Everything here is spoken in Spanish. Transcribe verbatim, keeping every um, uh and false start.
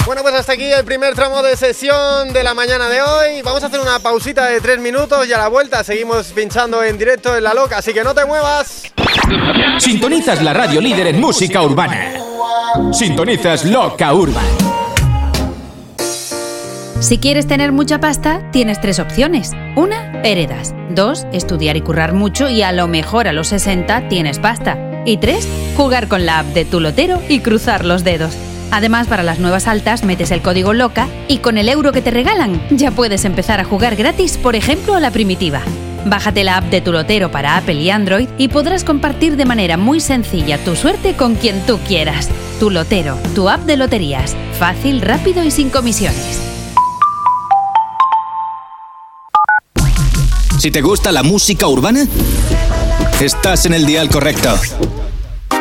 Bueno, pues hasta aquí el primer tramo de sesión de la mañana de hoy. Vamos a hacer una pausita de tres minutos y a la vuelta seguimos pinchando en directo en La Loca, así que no te muevas. Sintonizas la radio líder en música urbana. Sintonizas Loca Urban. Si quieres tener mucha pasta, tienes tres opciones. Una, heredas. Dos, estudiar y currar mucho y a lo mejor a los sesenta tienes pasta. Y tres, jugar con la app de Tu Lotero y cruzar los dedos. Además, para las nuevas altas metes el código LOCA y con el euro que te regalan ya puedes empezar a jugar gratis, por ejemplo, a la primitiva. Bájate la app de Tu Lotero para Apple y Android y podrás compartir de manera muy sencilla tu suerte con quien tú quieras. Tu Lotero, tu app de loterías. Fácil, rápido y sin comisiones. Si te gusta la música urbana, estás en el dial correcto.